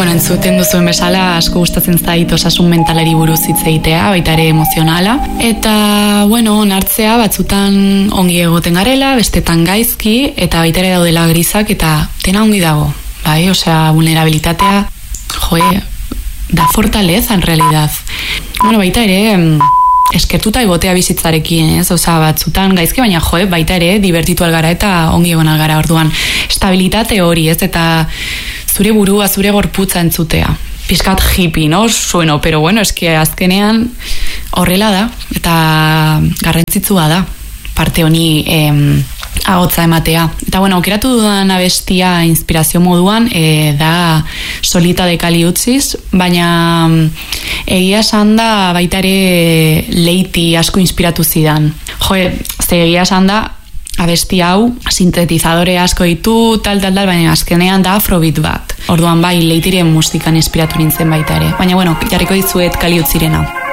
Bueno, entzuten duzuen bezala asko gustatzen zait osasun mentalari buruz hitz egitea, baita ere emozionala. Eta, bueno, onartzea batzutan ongi egoten garela, bestetan gaizki, eta baita ere daudela grisak, eta dena ongi dago. Bai, osea, vulnerabilitatea, da fortaleza en realidad. Bueno, baita ere, eskertuta egotea bizitzarekin, ez? Osea, batzutan gaizki, baina baita ere, divertitu algara eta ongi egon algara, orduan. Estabilitate hori, ez? Eta zure burua, zure gorputza entzutea. Pizkat hippie, no? Sueno, pero bueno, eske azkenean horrela da, eta garrantzitsua da, parte honi ahotza ematea. Eta bueno, aukeratu dudan abestia inspirazio moduan da Solita de Kali Utziz, baina egia esan da baita ere Leiti asko inspiratu zidan. Egia esan da abesti hau sintetizadore asko ditu, tal, baina azkenean da afrobeat bat. Orduan bai, Leitiren musikan inspiratu nintzen baita ere. Baina bueno, jarriko dizuet Kali Utzirena.